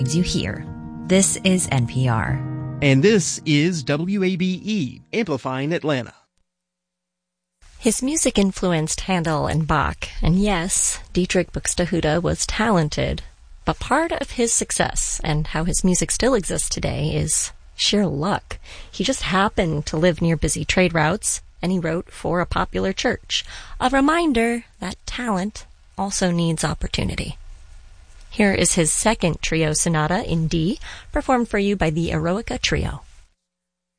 you hear. This is NPR. And this is WABE, amplifying Atlanta. His music influenced Handel and Bach, and yes, Dietrich Buxtehude was talented, but part of his success and how his music still exists today is sheer luck. He just happened to live near busy trade routes, and he wrote for a popular church. A reminder that talent also needs opportunity. Here is his second trio sonata in D, performed for you by the Eroica Trio.